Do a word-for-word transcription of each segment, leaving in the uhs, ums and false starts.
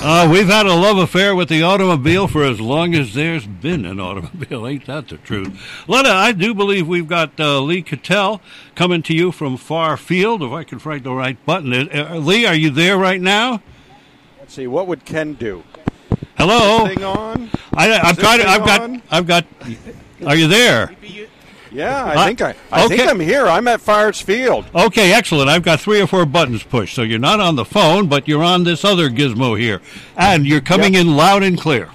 Uh, we've had a love affair with the automobile for as long as there's been an automobile. Ain't that the truth? Letta, I do believe we've got uh, Lee Cattell coming to you from far field, if I can find the right button. Uh, Lee, are you there right now? Let's see, what would Ken do? Hello? Is this thing on? I, I've got it. I've got, on? I've got, are you there? Yeah, I Uh, think I, I okay. think I'm here. I'm at Fires Field. Okay, excellent. I've got three or four buttons pushed, so you're not on the phone, but you're on this other gizmo here. And you're coming Yep. in loud and clear.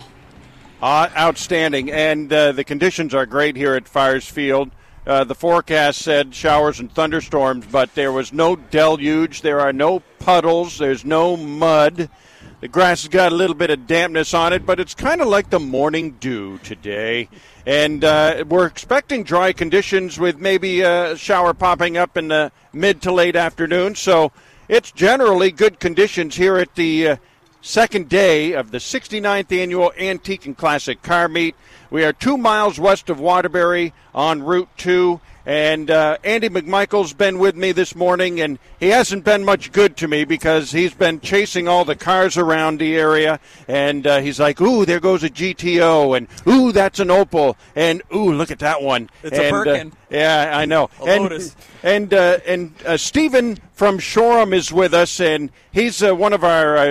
Uh, outstanding. And uh, the conditions are great here at Fires Field. Uh, the forecast said showers and thunderstorms, but there was no deluge. There are no puddles. There's no mud. The grass has got a little bit of dampness on it, but it's kind of like the morning dew today. And uh, we're expecting dry conditions with maybe a shower popping up in the mid to late afternoon. So it's generally good conditions here at the uh, second day of the sixty-ninth Annual Antique and Classic Car Meet. We are two miles west of Waterbury on Route two. And uh, Andy McMichael's been with me this morning, and he hasn't been much good to me because he's been chasing all the cars around the area. And uh, he's like, ooh, there goes a G T O, and ooh, that's an Opel, and ooh, look at that one. It's and, a Birkin. Uh, yeah, I know. A and Lotus. and, uh, and uh, Stephen from Shoreham is with us, and he's uh, one of our uh,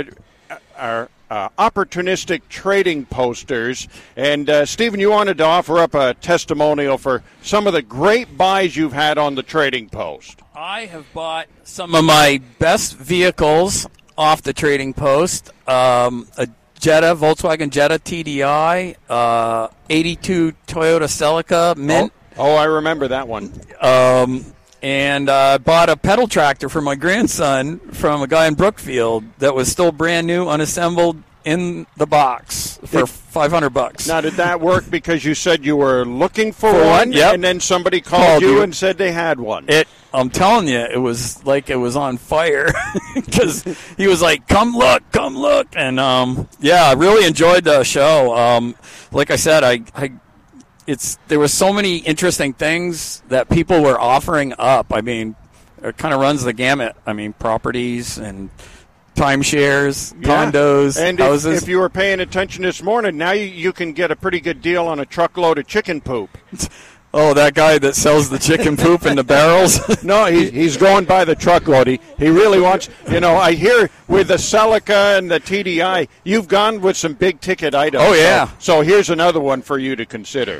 our Uh, opportunistic trading posters. And, uh, Stephen, you wanted to offer up a testimonial for some of the great buys you've had on the trading post. I have bought some of my best vehicles off the trading post. Um, a Jetta, Volkswagen Jetta T D I, uh, eighty-two Toyota Celica Mint. Oh, oh I remember that one. Um, and I uh, bought a pedal tractor for my grandson from a guy in Brookfield that was still brand new, unassembled, in the box for Did, five hundred bucks. Now, did that work because you said you were looking for, For one, one, yep. and then somebody called, Called you, you. and said they had one? It, I'm telling you, it was like it was on fire because he was like, "Come look, come look," and um, yeah, I really enjoyed the show. Um, like I said, I, I, it's there were so many interesting things that people were offering up. I mean, it kind of runs the gamut. I mean, properties and timeshares, Yeah. condos, and houses. if, if you were paying attention this morning, now you, you can get a pretty good deal on a truckload of chicken poop. Oh, that guy that sells the chicken poop in the barrels? No, he, he's going by the truckload. He, he really wants, you know, I hear with the Celica and the T D I, you've gone with some big ticket items. Oh, yeah. So, so here's another one for you to consider.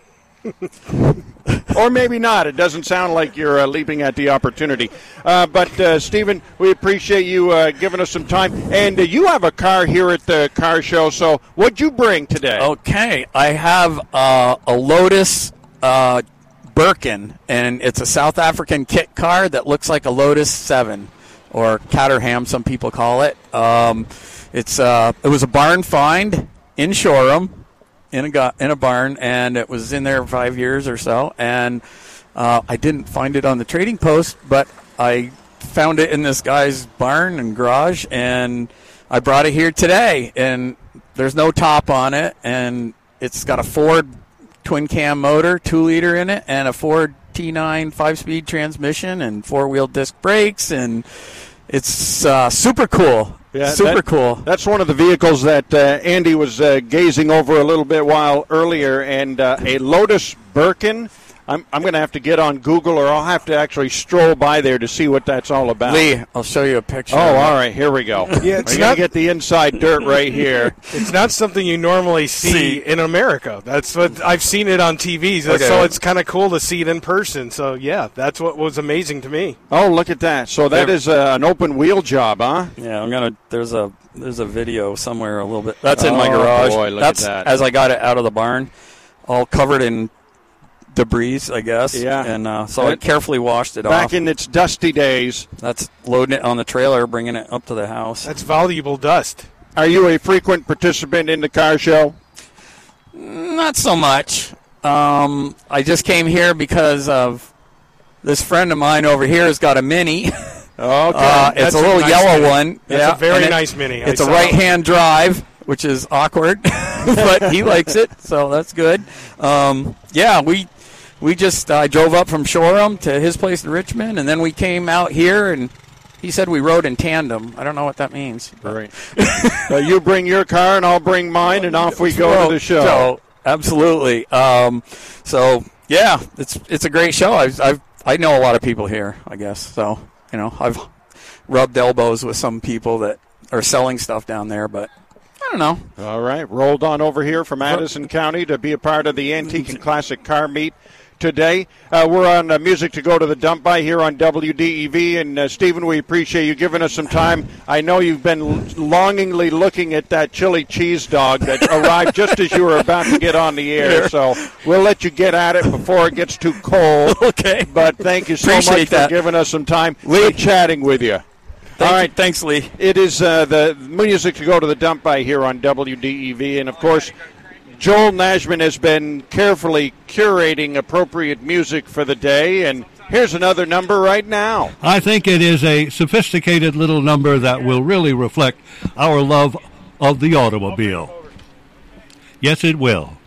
Or maybe not. It doesn't sound like you're uh, leaping at the opportunity. Uh, but, uh, Stephen, we appreciate you uh, giving us some time. And uh, you have a car here at the car show, so what'd you bring today? Okay, I have uh, a Lotus uh, Birkin, and it's a South African kit car that looks like a Lotus seven, or Caterham, some people call it. Um, it's uh, It was a barn find in Shoreham. In a in a barn, and it was in there five years or so. And uh, I didn't find it on the trading post, but I found it in this guy's barn and garage, and I brought it here today. And there's no top on it, and it's got a Ford twin cam motor, two liter in it, and a Ford T nine five speed transmission, and four wheel disc brakes, and it's uh, super cool. Yeah, Super that, cool. That's one of the vehicles that uh, Andy was uh, gazing over a little bit while earlier, and uh, a Lotus Birkin. I'm, I'm going to have to get on Google, or I'll have to actually stroll by there to see what that's all about. Lee, I'll show you a picture. Oh, all right, here we go. Yeah, it's We're going not- to get the inside dirt right here. It's not something you normally see, See. in America. That's what I've seen it on T Vs, Okay. so it's kind of cool to see it in person. So yeah, that's what was amazing to me. Oh, look at that. So that There- is uh, an open wheel job, huh? Yeah, I'm gonna. There's a there's a video somewhere a little bit. That's in my Oh, garage. boy, look at That's that. as I got it out of the barn, all covered in debris, I guess. Yeah. And uh, so I That- carefully washed it Back off. in its dusty days. That's loading it on the trailer, bringing it up to the house. That's valuable dust. Are you a frequent participant in the car show? Not so much. Um, I just came here because of this friend of mine over here has got a Mini. Okay. Uh, it's That's a a little nice yellow Mini. one. That's yeah, a very and it- nice Mini. I It's a saw. right-hand drive, which is awkward, but he likes it, so that's good. Um, yeah, we we just uh, drove up from Shoreham to his place in Richmond, and then we came out here and He said we rode in tandem. I don't know what that means. Right. So you bring your car and I'll bring mine, and off we go Well, to the show. So, absolutely. Um, so yeah, it's it's a great show. I've, I've I know a lot of people here, I guess. So you know, I've rubbed elbows with some people that are selling stuff down there, but I don't know. All right, rolled on over here from Addison County to be a part of the Antique and Classic Car Meet today. Uh, we're on uh, Music to Go to the Dump By here on W D E V, and uh, Stephen, we appreciate you giving us some time. I know you've been l- longingly looking at that chili cheese dog that arrived just as you were about to get on the air, so we'll let you get at it before it gets too cold. Okay. But thank you so Appreciate much that. for giving us some time. Lee. We're chatting with you. Thank All you. right. Thanks, Lee. It is uh, the Music to Go to the Dump By here on W D E V, and of course, Joel Nashman has been carefully curating appropriate music for the day, and here's another number right now. I think it is a sophisticated little number that will really reflect our love of the automobile. Yes, it will.